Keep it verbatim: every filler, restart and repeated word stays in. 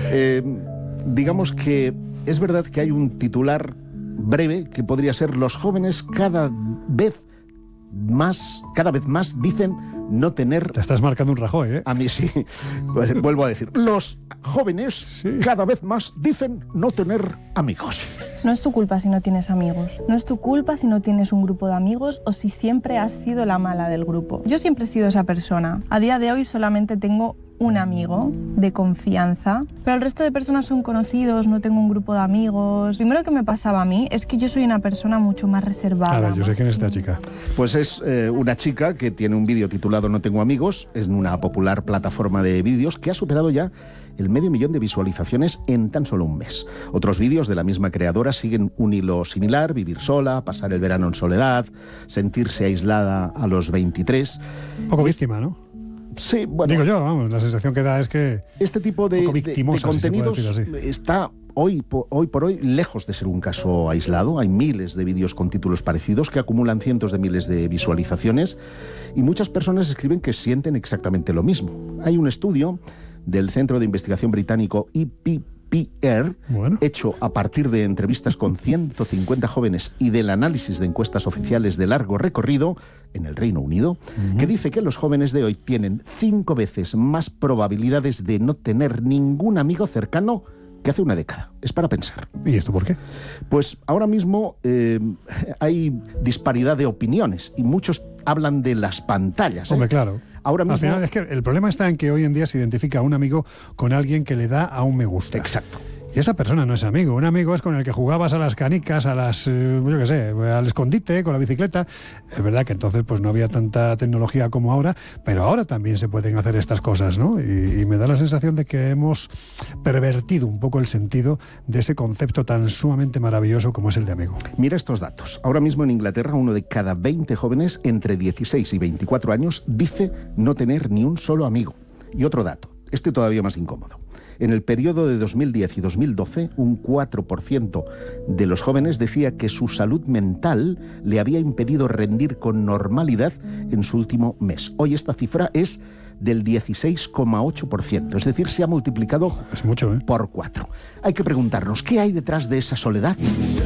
Eh, digamos que es verdad que hay un titular breve que podría ser: los jóvenes cada vez más, cada vez más dicen no tener... Te estás marcando un Rajoy, ¿eh? A mí sí. Pues, vuelvo a decir, los jóvenes sí. cada vez más dicen no tener amigos. No es tu culpa si no tienes amigos. No es tu culpa si no tienes un grupo de amigos o si siempre has sido la mala del grupo. Yo siempre he sido esa persona. A día de hoy solamente tengo un amigo de confianza, pero el resto de personas son conocidos, no tengo un grupo de amigos. Primero que me pasaba a mí es que yo soy una persona mucho más reservada. A ver, yo sé quién es esta chica. Pues es eh, una chica que tiene un vídeo titulado No tengo amigos, es una popular plataforma de vídeos que ha superado ya el medio millón de visualizaciones en tan solo un mes. Otros vídeos de la misma creadora siguen un hilo similar: vivir sola, pasar el verano en soledad, sentirse aislada a los veintitrés. Un poco víctima, ¿no? Sí, bueno. Digo yo, vamos, la sensación que da es que... Este tipo de, de, de contenidos si está hoy por, hoy por hoy lejos de ser un caso aislado. Hay miles de vídeos con títulos parecidos que acumulan cientos de miles de visualizaciones y muchas personas escriben que sienten exactamente lo mismo. Hay un estudio del Centro de Investigación Británico I P P R, bueno. hecho a partir de entrevistas con ciento cincuenta jóvenes y del análisis de encuestas oficiales de largo recorrido en el Reino Unido, uh-huh. que dice que los jóvenes de hoy tienen cinco veces más probabilidades de no tener ningún amigo cercano que hace una década. Es para pensar. ¿Y esto por qué? Pues ahora mismo eh, hay disparidad de opiniones y muchos hablan de las pantallas. ¿eh? Hombre, claro. Ahora mismo... Al final es que el problema está en que hoy en día se identifica a un amigo con alguien que le da a un me gusta. Exacto. Y esa persona no es amigo. Un amigo es con el que jugabas a las canicas, a las, eh, yo qué sé, al escondite, con la bicicleta. Es verdad que entonces pues no había tanta tecnología como ahora, pero ahora también se pueden hacer estas cosas, ¿no? Y, y me da la sensación de que hemos pervertido un poco el sentido de ese concepto tan sumamente maravilloso como es el de amigo. Mira estos datos. Ahora mismo en Inglaterra, uno de cada veinte jóvenes entre dieciséis y veinticuatro años dice no tener ni un solo amigo. Y otro dato, este todavía más incómodo. En el periodo de dos mil diez y dos mil doce, un cuatro por ciento de los jóvenes decía que su salud mental le había impedido rendir con normalidad en su último mes. Hoy esta cifra es del dieciséis coma ocho por ciento, es decir, se ha multiplicado es mucho, ¿eh? por cuatro. Hay que preguntarnos, ¿qué hay detrás de esa soledad?